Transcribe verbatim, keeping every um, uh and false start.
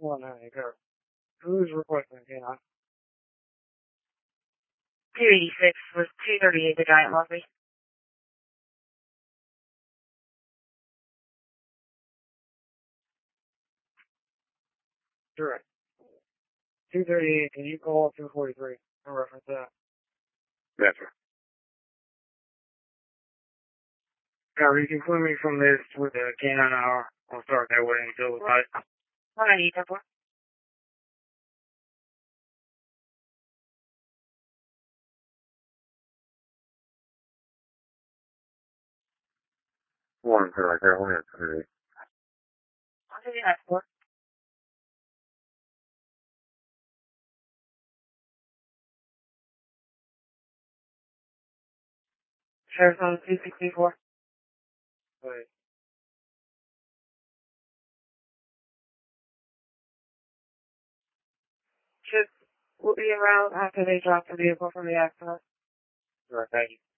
One nine, go. Who's requesting canine? two eighty-six was two thirty-eight, the Giant Murphy. Correct. two thirty-eight, can you call up two forty-three and reference that? Yes, sir. Now, you can include me from this with the canine hour. I'll start that way until the fight. one ninety-eight, ten four. One, sir, right there, one here, today. one fifty-nine, four. Sheriff's on two sixty-four. Wait. Should will be around after they drop the vehicle from the accident. Correct, thank you.